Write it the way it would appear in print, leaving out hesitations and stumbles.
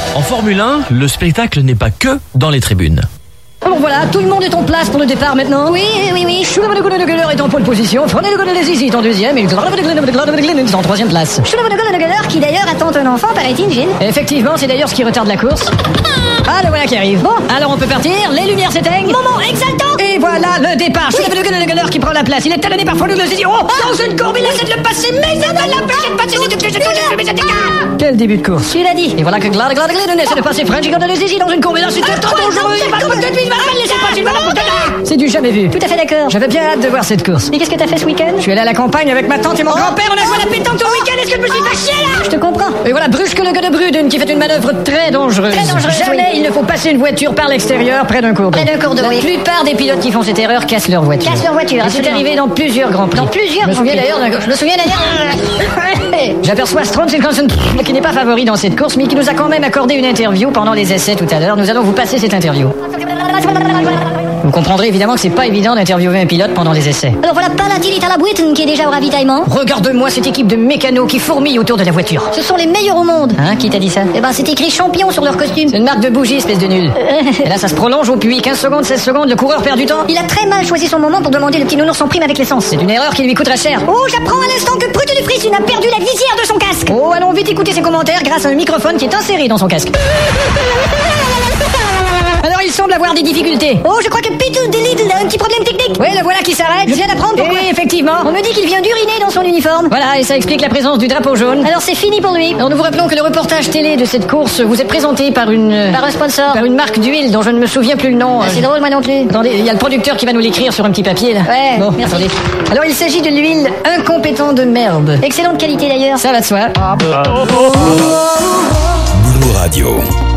En Formule 1, le spectacle n'est pas que dans les tribunes. Alors voilà, tout le monde est en place pour le départ maintenant. Oui. Schulman de Guller est en pole position. Frenet de Zizi est en deuxième. Et est en troisième place. Schulman de Guller qui d'ailleurs attend un enfant, paraît-il, Gilles. Effectivement, c'est d'ailleurs ce qui retarde la course. Ah, le voilà qui arrive. Bon, alors on peut partir. Les lumières s'éteignent. Moment exaltant. Et voilà le départ. Schulman de Guller qui prend la place. Il est talonné par Frenet de Zizi. Oh, dans une courbe, il essaie de le passer. Mais il va l'empêcher de passer. Quel début de course. Tu l'as dit. Et voilà que Glad essaie de passer Frenet de Zizi dans une courbe. Et là, c'est trop dangereux. C'est du jamais vu. Tout à fait d'accord. J'avais bien hâte de voir cette course. Et qu'est-ce que t'as fait ce week-end? Je suis allé à la campagne avec ma tante et mon grand-père. On a joué à la pétanque tout le week-end. Est-ce que je me suis fait chier là? Je te comprends. Et voilà Brusque le gars de Bruden qui fait une manœuvre très dangereuse. Jamais il ne faut passer une voiture par l'extérieur près d'un cours d'eau. Près d'un cours d'eau, La oui. plupart des pilotes qui font cette erreur cassent leur voiture. Casse leur voiture. Et c'est absolument. arrivé dans plusieurs grands prix. Dans plusieurs. Je me souviens d'ailleurs. J'aperçois Strong Silconson qui n'est pas favori dans cette course, mais qui nous a quand même accordé une interview pendant les essais tout à l'heure. Nous allons vous passer cette interview. Vous comprendrez évidemment que c'est pas évident d'interviewer un pilote pendant les essais. Alors voilà Palatil à la Buiten qui est déjà au ravitaillement. Regarde-moi cette équipe de mécanos qui fourmille autour de la voiture. Ce sont les meilleurs au monde. Hein, qui t'a dit ça? Eh ben c'est écrit champion sur leur costume. C'est une marque de bougie, espèce de nul. Et là, ça se prolonge au puits. 15 secondes, 16 secondes, le coureur perd du temps. Il a très mal choisi son moment pour demander le petit nounours en prime avec l'essence. C'est une erreur qui lui coûtera cher. Oh, j'apprends à l'instant que Brute de Frisune a perdu la visière de son casque. Oh, allons vite écouter ses commentaires grâce à un microphone qui est inséré dans son casque. Alors, il semble avoir des difficultés. Oh, je crois que Peter Delidle a un petit problème technique. Oui, le voilà qui s'arrête. Je viens d'apprendre pourquoi. Oui, effectivement. On me dit qu'il vient d'uriner dans son uniforme. Voilà, et ça explique la présence du drapeau jaune. Alors c'est fini pour lui. Alors, nous vous rappelons que le reportage télé de cette course vous est présenté par une... Par un sponsor. Par une marque d'huile dont je ne me souviens plus le nom. C'est drôle, moi non plus. Attendez, il y a le producteur qui va nous l'écrire sur un petit papier, là. Ouais, Bon, merci. attendez. Alors, il s'agit de l'huile incompétent de merde. Excellente qualité d'ailleurs. Ça va de soi. Blue Radio.